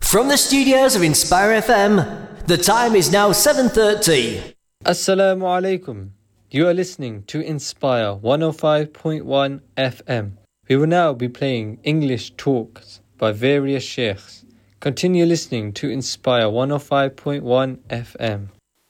From the studios of Inspire FM, the time is now 7:30. Assalamu alaikum. You are listening to Inspire 105.1 FM. We will now be playing English talks by various sheikhs. Continue listening to Inspire 105.1 FM.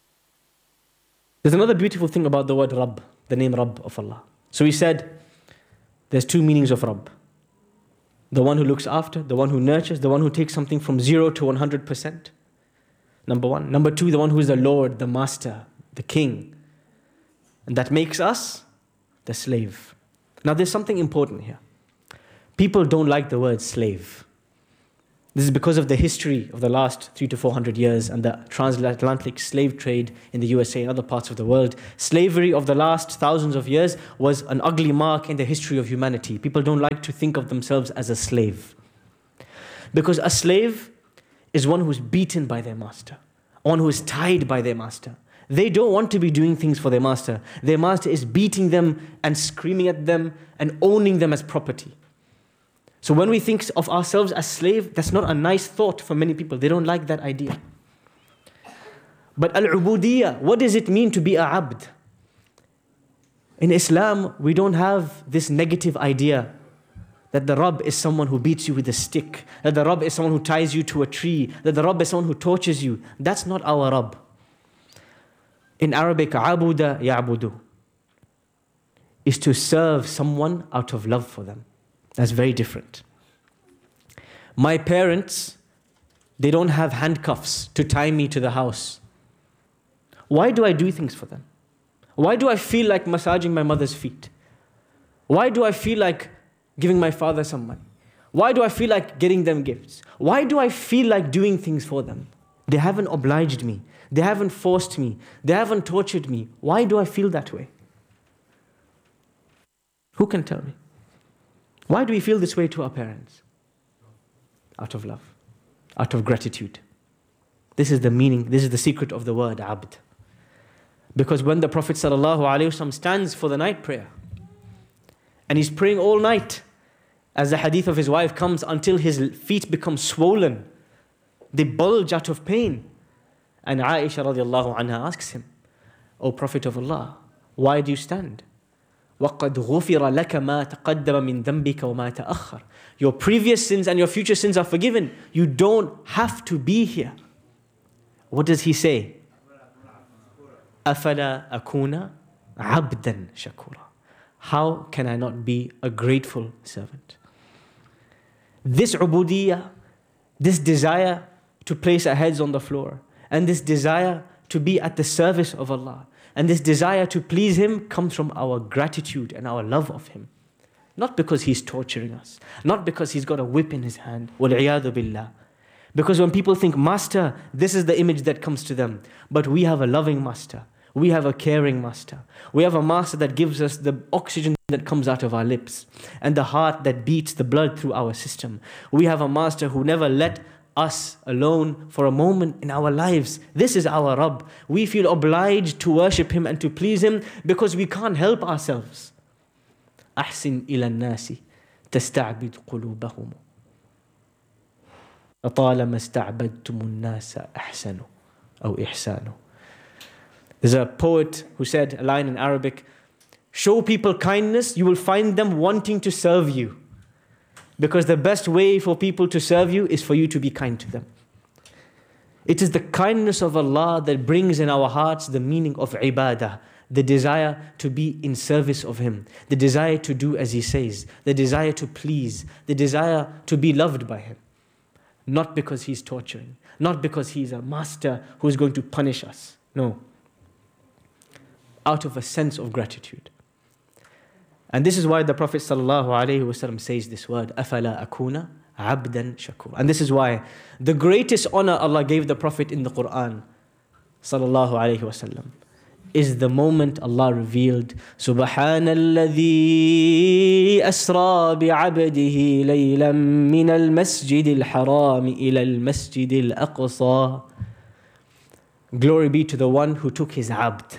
There's another beautiful thing about the word Rabb, the name Rabb of Allah. So we said there's two meanings of Rabb. The one who looks after, the one who nurtures, the one who takes something from 0 to 100%. Number one. Number two, the one who is the Lord, the Master, the King. And that makes us the slave. Now there's something important here. People don't like the word slave. This is because of the history of the last 300 to 400 years and the transatlantic slave trade in the USA and other parts of the world. Slavery of the last thousands of years was an ugly mark in the history of humanity. People don't like to think of themselves as a slave. Because a slave is one who is beaten by their master, one who is tied by their master. They don't want to be doing things for their master. Their master is beating them and screaming at them and owning them as property. So when we think of ourselves as slave, that's not a nice thought for many people. They don't like that idea. But al-ubudiyya, what does it mean to be a abd? In Islam, we don't have this negative idea that the Rabb is someone who beats you with a stick, that the Rabb is someone who ties you to a tree, that the Rabb is someone who tortures you. That's not our Rabb. In Arabic, abuda ya'budu is to serve someone out of love for them. That's very different. My parents, they don't have handcuffs to tie me to the house. Why do I do things for them? Why do I feel like massaging my mother's feet? Why do I feel like giving my father some money? Why do I feel like getting them gifts? Why do I feel like doing things for them? They haven't obliged me. They haven't forced me. They haven't tortured me. Why do I feel that way? Who can tell me? Why do we feel this way to our parents? Out of love, out of gratitude. This is the meaning, this is the secret of the word abd. Because when the Prophet ﷺ stands for the night prayer, and he's praying all night, as the hadith of his wife comes, until his feet become swollen, they bulge out of pain. And Aisha radiallahu anha asks him, O Prophet of Allah, why do you stand? وَقَدْ غُفِرَ لَكَ مَا تَقَدَّمَ مِنْ ذَنْبِكَ وَمَا تَأَخَّرَ. Your previous sins and your future sins are forgiven. You don't have to be here. What does he say? أَفَلَا أَكُونَ عَبْدًا شَكُورًا. How can I not be a grateful servant? This ubudiyya, this desire to place our heads on the floor, and this desire to be at the service of Allah, and this desire to please Him comes from our gratitude and our love of Him. Not because He's torturing us. Not because He's got a whip in His hand. وَالْعِيَاذُ بِاللَّهِ. Because when people think, Master, this is the image that comes to them. But we have a loving Master. We have a caring Master. We have a Master that gives us the oxygen that comes out of our lips and the heart that beats the blood through our system. We have a Master who never let us alone for a moment in our lives. This is our Rabb. We feel obliged to worship Him and to please Him because we can't help ourselves. أحسن إلى الناس تستعبد قلوبهم أطالما استعبدتم الناس أحسن أو إحسان. There's a poet who said a line in Arabic, show people kindness, you will find them wanting to serve you. Because the best way for people to serve you is for you to be kind to them. It is the kindness of Allah that brings in our hearts the meaning of ibadah, the desire to be in service of Him, the desire to do as He says, the desire to please, the desire to be loved by Him. Not because He's torturing, not because He's a master who is going to punish us. No. Out of a sense of gratitude. And this is why the Prophet ﷺ says this word, أَفَلَا أَكُونَ عَبْدًا شَكُورًا. And this is why the greatest honor Allah gave the Prophet in the Quran ﷺ is the moment Allah revealed, سُبْحَانَ الَّذِي أَسْرَى بِعَبْدِهِ لَيْلًا مِنَ الْمَسْجِدِ الْحَرَامِ إِلَى الْمَسْجِدِ الْأَقْصَى. Glory be to the one who took his abd,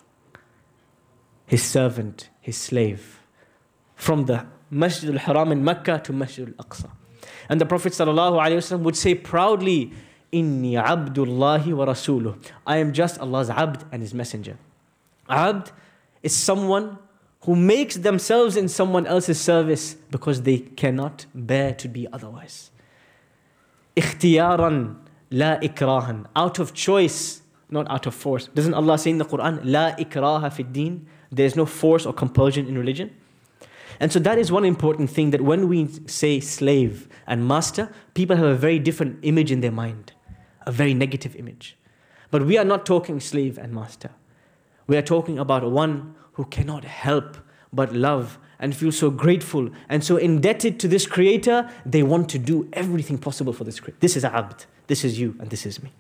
his servant, his slave, from the Masjid al-Haram in Mecca to Masjid al-Aqsa. And the Prophet ﷺ would say proudly, Inni abdullahi wa rasuluh. I am just Allah's abd and His messenger. Abd is someone who makes themselves in someone else's service because they cannot bear to be otherwise. Ikhtiyaran la ikrahan. Out of choice, not out of force. Doesn't Allah say in the Quran, La ikraha fid deen? There is no force or compulsion in religion. And so that is one important thing, that when we say slave and master, people have a very different image in their mind, a very negative image. But we are not talking slave and master. We are talking about one who cannot help but love and feel so grateful and so indebted to this Creator, they want to do everything possible for this Creator. This is abd, this is you, and this is me.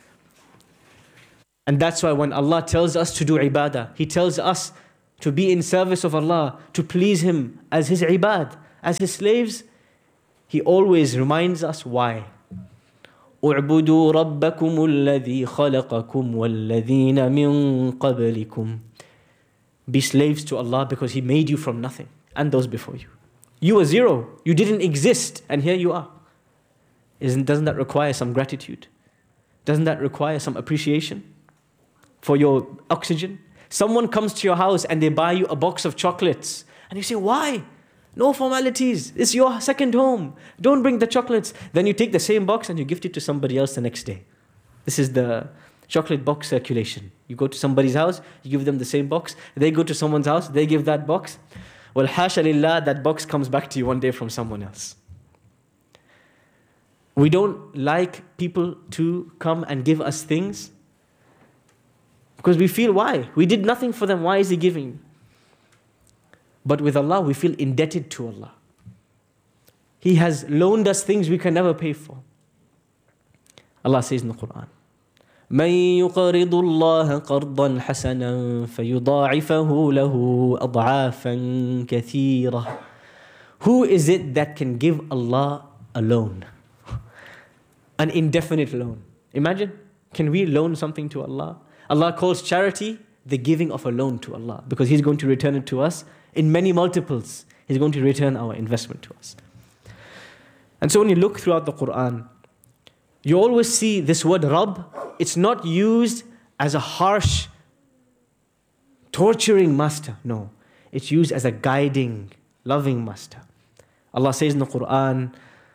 And that's why when Allah tells us to do ibadah, He tells us to be in service of Allah, to please Him as His ibad, as His slaves, He always reminds us why. اعبدوا ربكم الذي خلقكم والذين من قبلكم. Be slaves to Allah because He made you from nothing and those before you. You were zero, you didn't exist, and here you are. Doesn't that require some gratitude? Doesn't that require some appreciation for your oxygen? Someone comes to your house and they buy you a box of chocolates. And you say, why? No formalities. It's your second home. Don't bring the chocolates. Then you take the same box and you gift it to somebody else the next day. This is the chocolate box circulation. You go to somebody's house, you give them the same box. They go to someone's house, they give that box. Well, hasha lillah, that box comes back to you one day from someone else. We don't like people to come and give us things because we feel, why? We did nothing for them. Why is He giving? But with Allah, we feel indebted to Allah. He has loaned us things we can never pay for. Allah says in the Quran, مَن يُقَرِضُ اللَّهَ قَرْضًا حَسَنًا فَيُضَاعِفَهُ لَهُ أَضْعَافًا كَثِيرًا. Who is it that can give Allah a loan? An indefinite loan. Imagine, can we loan something to Allah? Allah calls charity the giving of a loan to Allah because He's going to return it to us in many multiples. He's going to return our investment to us. And so when you look throughout the Quran, you always see this word Rabb. It's not used as a harsh, torturing master. No, it's used as a guiding, loving master. Allah says in the Quran,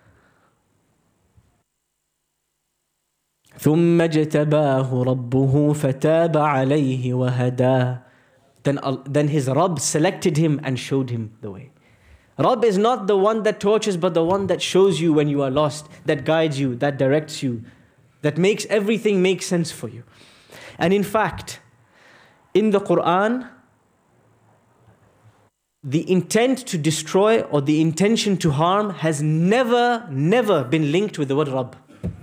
ثُمَّ اجْتَبَاهُ رَبُّهُ فَتَابَ عَلَيْهِ وَهَدَاهُ. Then his Rabb selected him and showed him the way. Rabb is not the one that tortures, but the one that shows you when you are lost, that guides you, that directs you, that makes everything make sense for you. And in fact, in the Quran, the intent to destroy or the intention to harm has never been linked with the word Rabb.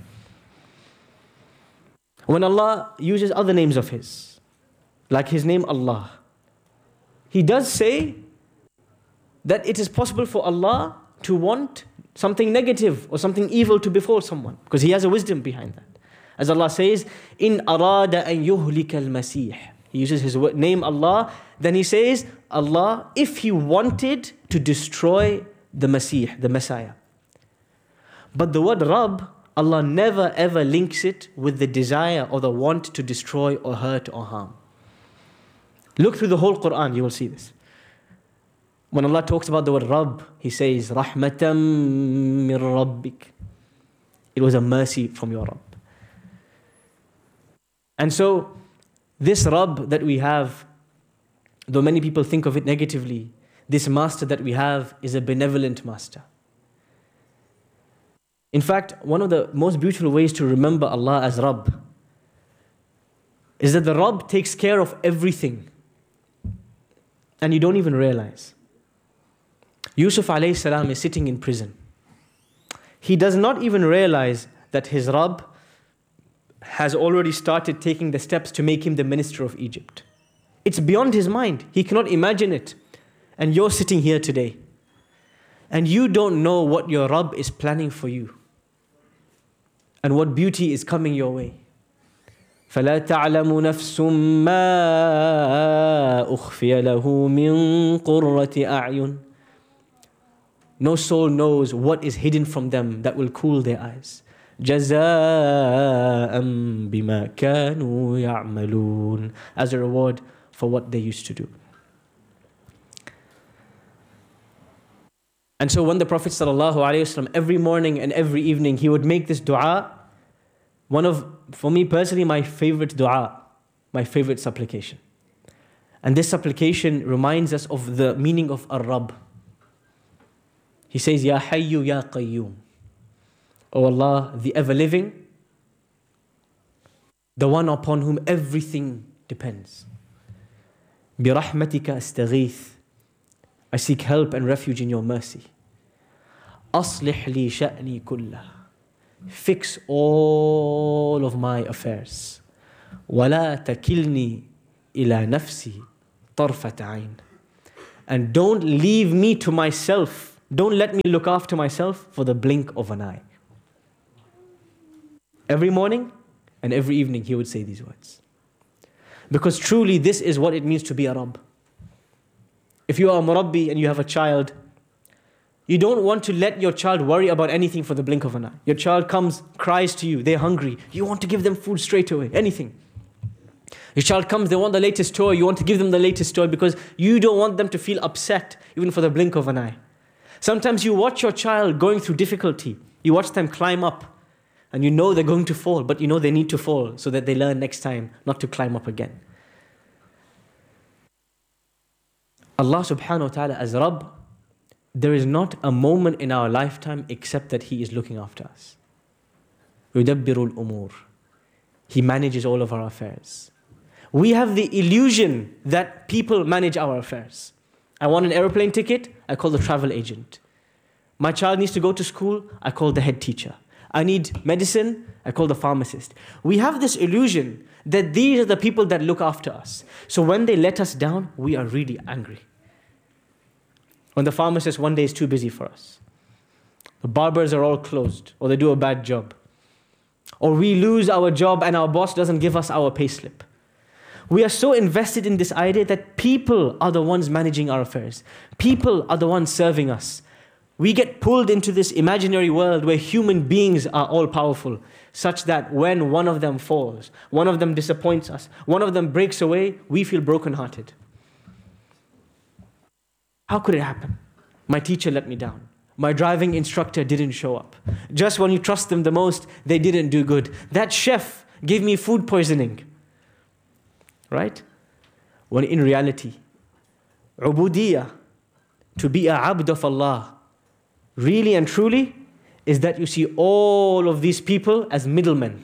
When Allah uses other names of His, like His name Allah, He does say that it is possible for Allah to want something negative or something evil to befall someone, because He has a wisdom behind that. As Allah says, إِنْ أَرَادَ أَنْ يُهْلِكَ الْمَسِيحِ. He uses His name Allah, then He says, Allah, if He wanted to destroy the Masih, the Messiah. But the word Rabb, Allah never ever links it with the desire or the want to destroy or hurt or harm. Look through the whole Quran, you will see this. When Allah talks about the word Rabb, He says, رَحْمَةً مِّن رَبِّكَ. It was a mercy from your Rabb. And so, this Rabb that we have, though many people think of it negatively, this master that we have is a benevolent master. In fact, one of the most beautiful ways to remember Allah as Rabb is that the Rabb takes care of everything and you don't even realize. Yusuf alayhi salam is sitting in prison. He does not even realize that his Rabb has already started taking the steps to make him the minister of Egypt. It's beyond his mind. He cannot imagine it. And you're sitting here today. And you don't know what your Rabb is planning for you. And what beauty is coming your way. فَلَا تَعْلَمُ نَفْسٌ مَا أُخْفِيَ لَهُ مِن قُرَّةِ أَعْيُنٍ. No soul knows what is hidden from them that will cool their eyes. جَزَاءً بِمَا كَانُوا يَعْمَلُونَ, as a reward for what they used to do. And so when the Prophet ﷺ, every morning and every evening, he would make this dua, one of, for me personally, my favorite dua, my favorite supplication. And this supplication reminds us of the meaning of Ar-Rabb. He says, Ya Hayyu Ya Qayyum. O Allah, the ever-living, the one upon whom everything depends. بِرَحْمَتِكَ أَسْتَغِيث. I seek help and refuge in your mercy. أَصْلِحْ لِي شَأْنِي كُلَّهُ. Fix all of my affairs. وَلَا تَكِلْنِي إِلَى نَفْسِي طَرْفَةَ عَيْنٍ. And don't leave me to myself. Don't let me look after myself for the blink of an eye. Every morning and every evening he would say these words. Because truly this is what it means to be a Rabb. If you are a Murabbi and you have a child, you don't want to let your child worry about anything for the blink of an eye. Your child comes, cries to you, they're hungry. You want to give them food straight away, anything. Your child comes, they want the latest toy, you want to give them the latest toy because you don't want them to feel upset even for the blink of an eye. Sometimes you watch your child going through difficulty. You watch them climb up and you know they're going to fall, but you know they need to fall so that they learn next time not to climb up again. Allah subhanahu wa ta'ala as Rabb, there is not a moment in our lifetime except that He is looking after us. يُدَبِّرُ الْأُمُورِ. He manages all of our affairs. We have the illusion that people manage our affairs. I want an airplane ticket, I call the travel agent. My child needs to go to school, I call the head teacher. I need medicine, I call the pharmacist. We have this illusion that these are the people that look after us. So when they let us down, we are really angry. When the pharmacist one day is too busy for us. The barbers are all closed, or they do a bad job. Or we lose our job and our boss doesn't give us our payslip. We are so invested in this idea that people are the ones managing our affairs. People are the ones serving us. We get pulled into this imaginary world where human beings are all powerful, such that when one of them falls, one of them disappoints us, one of them breaks away, we feel brokenhearted. How could it happen? My teacher let me down. My driving instructor didn't show up. Just when you trust them the most, they didn't do good. That chef gave me food poisoning. Right? When in reality, ubudiyah, to be a abd of Allah, really and truly, is that you see all of these people as middlemen.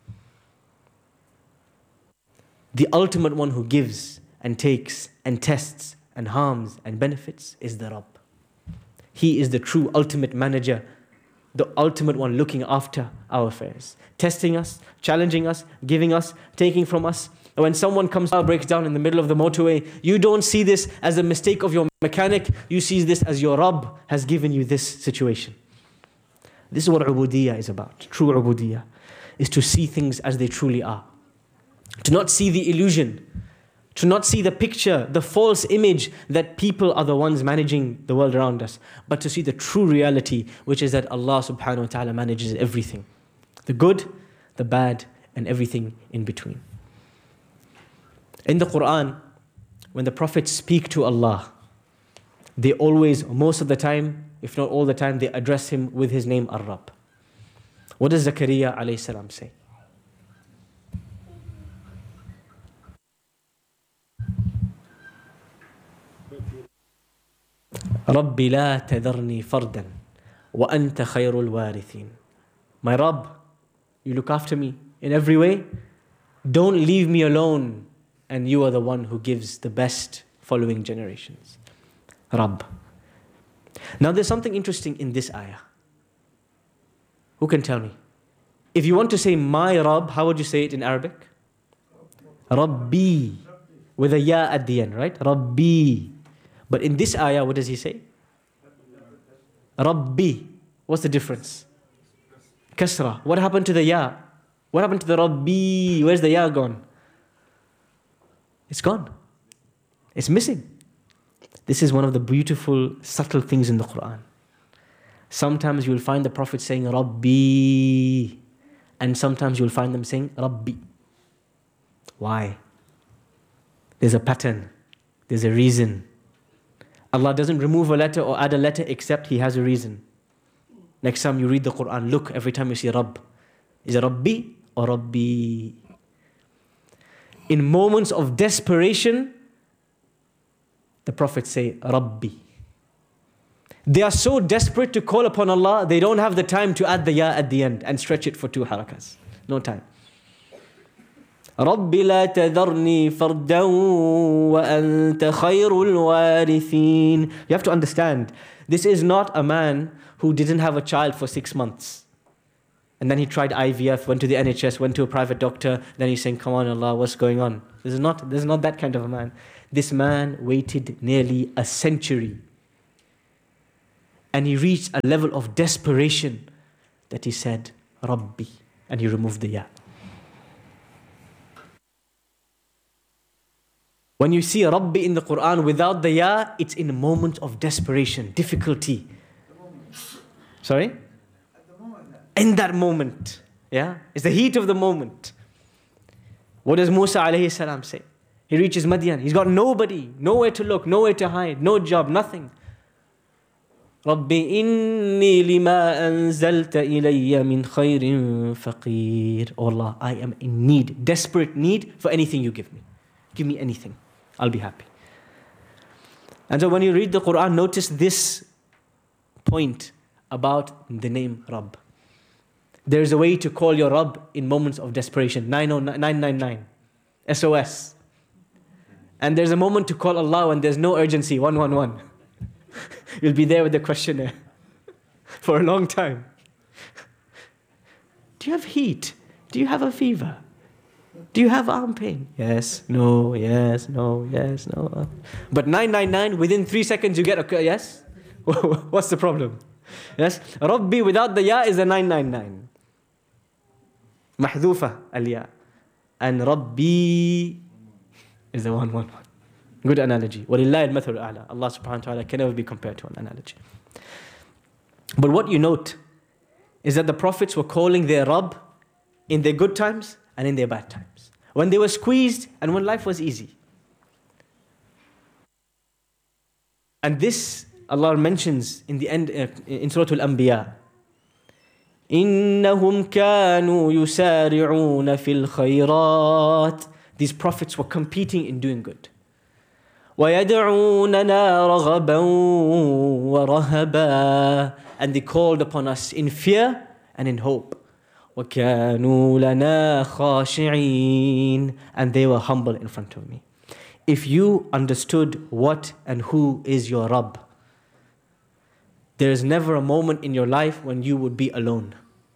The ultimate one who gives and takes and tests and harms and benefits is the Rabb. He is the true ultimate manager, the ultimate one looking after our affairs, testing us, challenging us, giving us, taking from us. And when someone breaks down in the middle of the motorway, you don't see this as a mistake of your mechanic, you see this as your Rabb has given you this situation. This is what ubudiyah is about. True ubudiyah is to see things as they truly are. To not see the illusion, to not see the picture, the false image that people are the ones managing the world around us, but to see the true reality, which is that Allah subhanahu wa ta'ala manages everything. The good, the bad, and everything in between. In the Quran, when the prophets speak to Allah, they always, most of the time, if not all the time, they address Him with His name, Ar-Rabb. What does Zakaria alayhi salam say? رَبِّ لَا تَذَرْنِي فَرْدًا وَأَنْتَ خَيْرُ الْوَارِثِينَ. My Rabb, you look after me in every way. Don't leave me alone, and you are the one who gives the best following generations. Rabb. Now there's something interesting in this ayah. Who can tell me? If you want to say my Rabb, how would you say it in Arabic? Rabbi. With a ya at the end, right? Rabbi. But in this ayah, what does he say? Rabbi. What's the difference? Kasra. What happened to the ya? What happened to the Rabbi? Where's the ya gone? It's gone. It's missing. This is one of the beautiful, subtle things in the Quran. Sometimes you'll find the Prophet saying Rabbi, and sometimes you'll find them saying Rabbi. Why? There's a pattern. There's a reason. Allah doesn't remove a letter or add a letter except He has a reason. Next time you read the Quran, look every time you see Rabb. Is it Rabbi or Rabbi? In moments of desperation, the Prophets say Rabbi. They are so desperate to call upon Allah, they don't have the time to add the ya at the end and stretch it for 2 harakas. No time. رَبِّ لَا تَذَرْنِي فَرْدًا وَأَنْتَ خَيْرُ الْوَارِثِينَ. You have to understand, this is not a man who didn't have a child for 6 months. And then he tried IVF, went to the NHS, went to a private doctor. Then he's saying, come on Allah, what's going on? This is not that kind of a man. This man waited nearly a century. And he reached a level of desperation that he said, Rabbi. And he removed the ya. When you see Rabbi in the Quran without the ya, it's in a moment of desperation, difficulty. Sorry? In that moment. Yeah? It's the heat of the moment. What does Musa alayhi salam say? He reaches Madian. He's got nobody, nowhere to look, nowhere to hide, no job, nothing. Rabbi inni lima anzalta ilayya min khayrin faqir. Oh Allah, I am in need, desperate need for anything you give me. Give me anything. I'll be happy. And so when you read the Quran, notice this point about the name Rabb. There is a way to call your Rabb in moments of desperation. 999. SOS. And there's a moment to call Allah when there's no urgency. 111. You'll be there with the questionnaire for a long time. Do you have heat? Do you have a fever? Do you have arm pain? Yes, no, yes, no, yes, no. But 999, within 3 seconds you get a yes? What's the problem? Yes? Rabbi without the ya is a 999. Mahdhufa al-ya. And Rabbi is the 111. Good analogy. وَلِلَّهِ الْمَثَلُ الْأَعْلَى. Allah subhanahu wa ta'ala can never be compared to an analogy. But what you note is that the Prophets were calling their Rabb in their good times and in their bad times. When they were squeezed and when life was easy. And this Allah mentions in the end in Surah Al-Anbiya. إِنَّهُمْ كَانُوا يُسَارِعُونَ فِي الْخَيْرَاتِ. These Prophets were competing in doing good. وَيَدْعُونَنَا رَغَبًا وَرَهَبًا. And they called upon us in fear and in hope. وَكَانُوا لَنَا خَاشِعِينَ. And they were humble in front of me. If you understood what and who is your Rabb, there is never a moment in your life when you would be alone.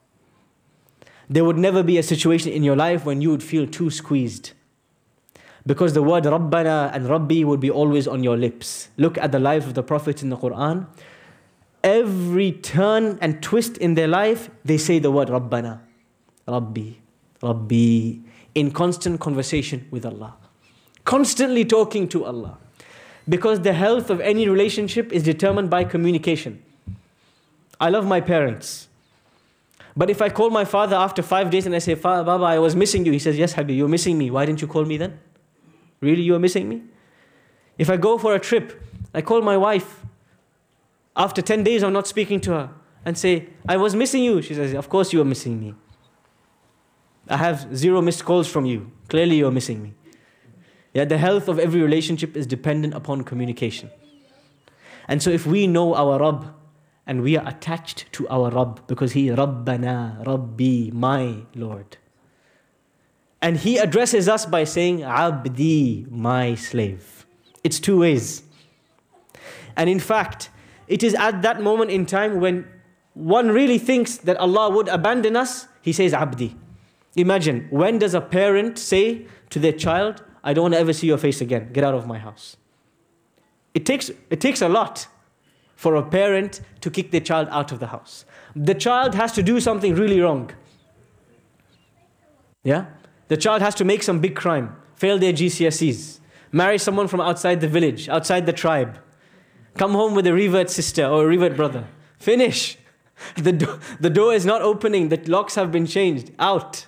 There would never be a situation in your life when you would feel too squeezed. Because the word Rabbana and Rabbi would be always on your lips. Look at the life of the Prophets in the Quran. Every turn and twist in their life, they say the word Rabbana, Rabbi, Rabbi, in constant conversation with Allah. Constantly talking to Allah. Because the health of any relationship is determined by communication. I love my parents. But if I call my father after 5 days and I say, Baba, I was missing you. He says, yes, Habib, you're missing me. Why didn't you call me then? Really, you are missing me? If I go for a trip, I call my wife. After 10 days, I'm not speaking to her. And say, I was missing you. She says, of course you are missing me. I have 0 missed calls from you. Clearly you are missing me. Yeah, the health of every relationship is dependent upon communication. And so if we know our Rabb, and we are attached to our Rabb, because He Rabbana, Rabbi, my Lord. And He addresses us by saying, Abdi, my slave. It's 2 ways. And in fact, it is at that moment in time when one really thinks that Allah would abandon us, He says, Abdi. Imagine, when does a parent say to their child, I don't want to ever see your face again, get out of my house? It takes a lot for a parent to kick their child out of the house. The child has to do something really wrong. Yeah? The child has to make some big crime, fail their GCSEs, marry someone from outside the village, outside the tribe, come home with a revert sister or a revert brother, Finish. The door is not opening. The locks have been changed. Out.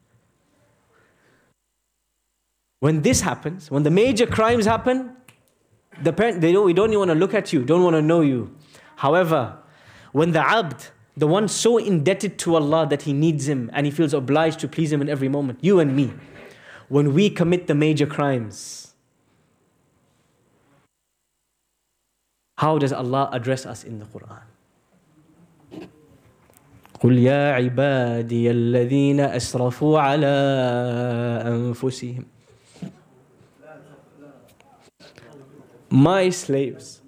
When this happens, when the major crimes happen, the parent, we don't even want to look at you, don't want to know you. However, when the abd, the one so indebted to Allah that he needs Him and he feels obliged to please Him in every moment, you and me, when we commit the major crimes, how does Allah address us in the Quran? قُلْ يَا عِبَادِيَ الَّذِينَ أَسْرَفُوا عَلَىٰ أَنفُسِهِمْ. My slaves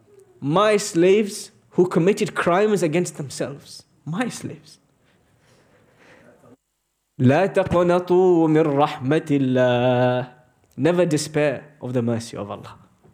who committed crimes against themselves, my slaves. لَا تَقْنَطُوا مِنْ رَحْمَةِ اللَّهِ. Never despair of the mercy of Allah.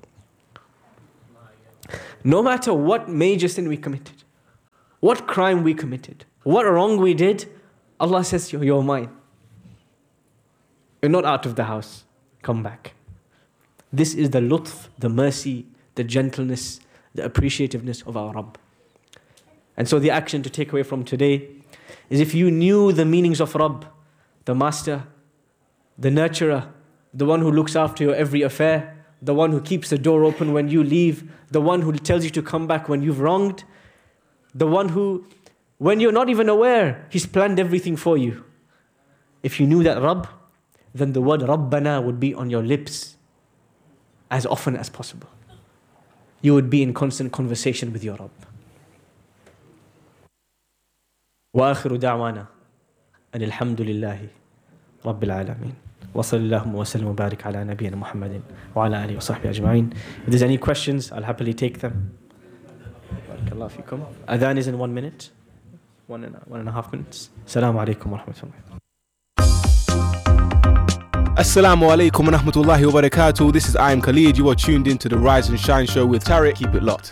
No matter what major sin we committed, what crime we committed, what wrong we did, Allah says, you're mine. You're not out of the house. Come back. This is the lutf, the mercy, the gentleness, the appreciativeness of our Rabb. And so the action to take away from today is, if you knew the meanings of Rabb, the master, the nurturer, the one who looks after your every affair, the one who keeps the door open when you leave, the one who tells you to come back when you've wronged, the one who, when you're not even aware, He's planned everything for you. If you knew that Rabb, then the word Rabbana would be on your lips as often as possible. You would be in constant conversation with your Rabb. وآخر دعوانا أن الحمد لله رب العالمين وصلى اللهم وسلم وبارك على نبينا محمد وعلى آله وصحبه أجمعين. If there's any questions, I'll happily take them. Barakallahu fikum. Adhan is in 1 minute, 1.5 minutes. Assalamu alaikum wa rahmatullah. Assalamu alaikum wa rahmatullahi wa barakatuh. This is I Am Khalid. You are tuned into the Rise and Shine show with Tariq. Keep it locked.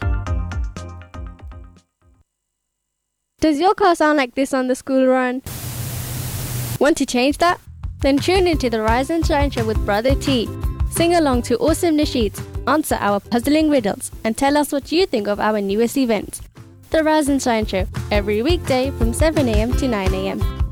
Does your car sound like this on the school run? Want to change that? Then tune into the Rise and Shine show with Brother T. Sing along to awesome nasheeds, answer our puzzling riddles, and tell us what you think of our newest events. The Rise and Shine show, every weekday from 7 a.m. to 9 a.m.